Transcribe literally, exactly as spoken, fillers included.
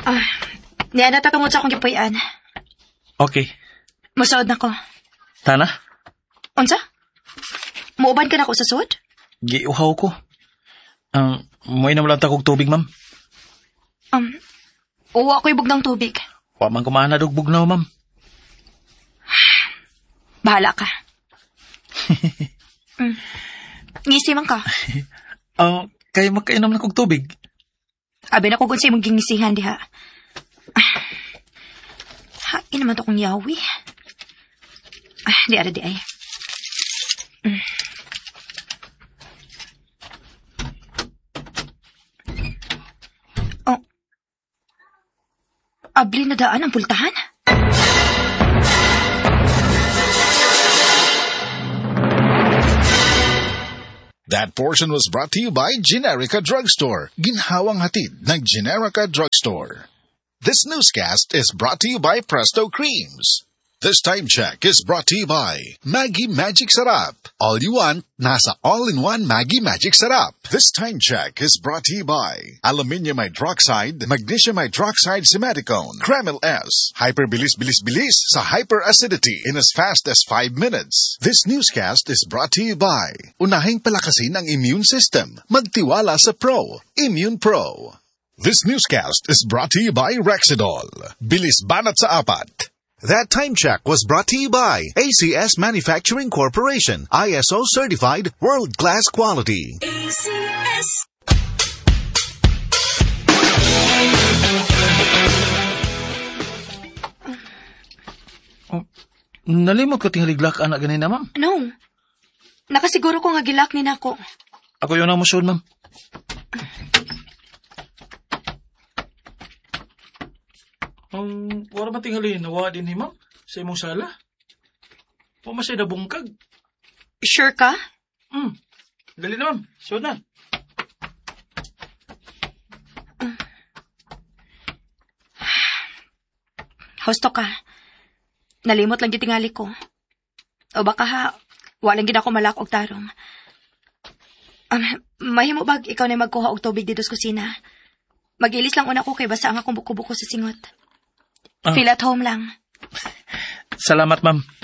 Ah, niya na takamot sa akong gipuyan. Okay. Musuod na ko. Tana? Unsa? Muuban ka na ko sa suod? Giuhaw ko. Ang, um, may namulang takog tubig, ma'am. Um, uwa ko ibog ng tubig. Wa man kumana dog bugnaw, ma'am. Bahala ka. mm. Ngisi man ka. Uh, kaya magkainom na kog tubig. Abi na ko kung sa'yo mong gingisihan diha. Hain naman to kong yawi. Ah, di ara di ay. Mm. Oh. Abli na daan ang pultahan? That portion was brought to you by Generica Drugstore. Ginhawang hatid ng Generica Drugstore. This newscast is brought to you by Presto Creams. This time check is brought to you by Maggie Magic Sarap. All you want, nasa all-in-one Maggie Magic Sarap. This time check is brought to you by Aluminium Hydroxide, Magnesium Hydroxide Simaticone, Kremil S, Hyperbilis-bilis-bilis sa hyperacidity in as fast as five minutes. This newscast is brought to you by Unahing palakasin ang immune system. Magtiwala sa Pro, Immune Pro. This newscast is brought to you by Rexidol. Bilis banat sa apat. That time check was brought to you by A C S Manufacturing Corporation, I S O certified, world-class quality. A C S. Oh, nalimot ko tinghaliglak anak ganina, ma'am. No. Nakasiguro ko nga gilak ni nako. Ako yun ang musyon, ma'am. Um, wala ba tingali nawa din ni ma'am sa imong sala? O masay na bungkag? Sure ka? Hmm. Dali na, ma'am. Sure na. Uh. Husto ka. Nalimot lang gitingali ko. O baka ha, walang gina ko malak og tarong. Um, mahimo bag ikaw na magkuha og tubig dito sa kusina. Mag-ilis lang una ko kay basa ang akong buko-buko sa singot. Ah. Feel at home lang. Salamat, ma'am.